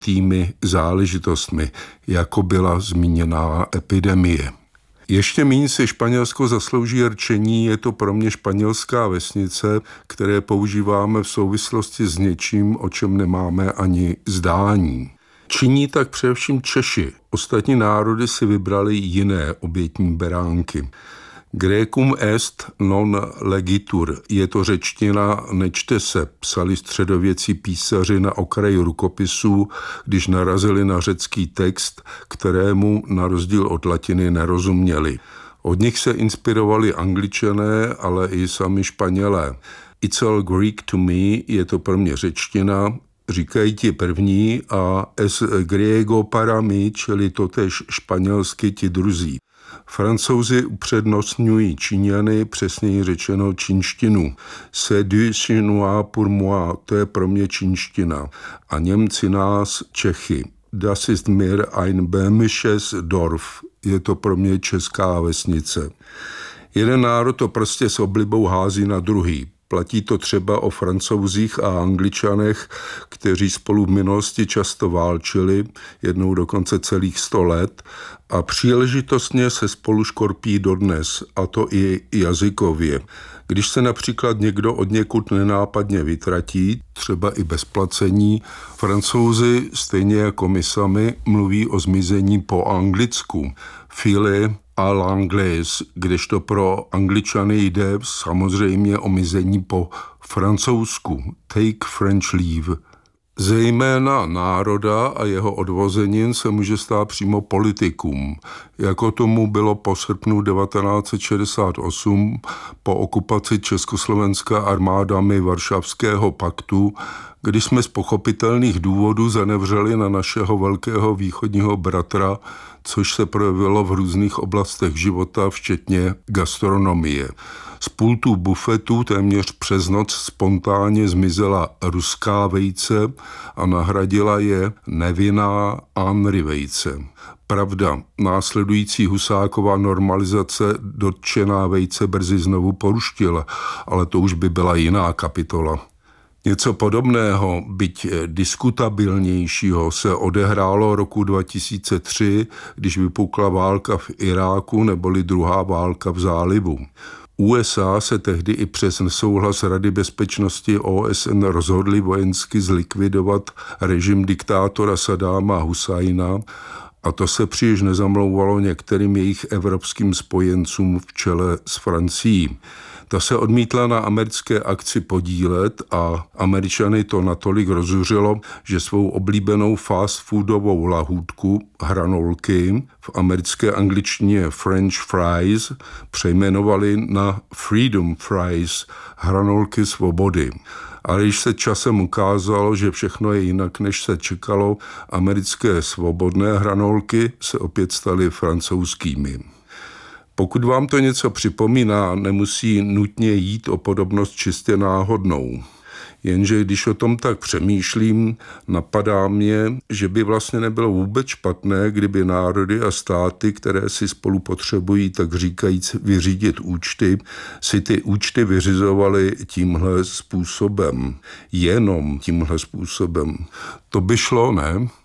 důležitými záležitostmi, jako byla zmíněná epidemie. Ještě méně si Španělsko zaslouží rčení, je to pro mě španělská vesnice, které používáme v souvislosti s něčím, o čem nemáme ani zdání. Činí tak především Češi. Ostatní národy si vybrali jiné obětní beránky. Grecum est non legitur. Je to řečtina, nečte se, psali středověcí písaři na okraji rukopisů, když narazili na řecký text, kterému na rozdíl od latiny nerozuměli. Od nich se inspirovali Angličané, ale i sami Španělé. It's all Greek to me, je to pro mě řečtina, říkají ti první a es griego para me, čili totéž španělsky ti druzí. Francouzi upřednostňují Číňany, přesněji řečeno čínštinu. C'est du chinois pour moi, to je pro mě čínština. A Němci nás Čechy. Das ist mir ein böhmisches Dorf, je to pro mě česká vesnice. Jeden národ to prostě s oblibou hází na druhý. Platí to třeba o Francouzích a Angličanech, kteří spolu v minulosti často válčili, jednou dokonce celých 100 let, a příležitostně se spolu škorpí dodnes, a to i jazykově. Když se například někdo od někud nenápadně vytratí, třeba i bez placení, Francouzi, stejně jako my sami, mluví o zmizení po anglicku. File à l'anglaise, kdežto pro Angličany jde samozřejmě o mizení po francouzsku. Take French leave. Zejména národa a jeho odvozenin se může stát přímo politikům, jako tomu bylo po srpnu 1968 po okupaci Československa armádami Varšavského paktu, kdy jsme z pochopitelných důvodů zanevřeli na našeho velkého východního bratra, což se projevilo v různých oblastech života, včetně gastronomie. Z pultů bufetů téměř přes noc spontánně zmizela ruská vejce a nahradila je nevinná Henry vejce. Pravda, následující Husákova normalizace dotčená vejce brzy znovu poruštila, ale to už by byla jiná kapitola. Něco podobného, byť diskutabilnějšího, se odehrálo roku 2003, když vypukla válka v Iráku neboli druhá válka v zálivu. USA se tehdy i přes nesouhlas Rady bezpečnosti OSN rozhodli vojensky zlikvidovat režim diktátora Saddáma Husajna, a to se příliš nezamlouvalo některým jejich evropským spojencům v čele s Francií. Ta se odmítla na americké akci podílet a Američany to natolik rozuřilo, že svou oblíbenou fast foodovou lahůdku, hranolky, v americké angličtině French fries, přejmenovali na Freedom fries, hranolky svobody. Ale když se časem ukázalo, že všechno je jinak, než se čekalo, americké svobodné hranolky se opět staly francouzskými. Pokud vám to něco připomíná, nemusí nutně jít o podobnost čistě náhodnou. Jenže když o tom tak přemýšlím, napadá mě, že by vlastně nebylo vůbec špatné, kdyby národy a státy, které si spolu potřebují, tak říkajíc, vyřídit účty, si ty účty vyřizovaly tímhle způsobem. Jenom tímhle způsobem. To by šlo, ne?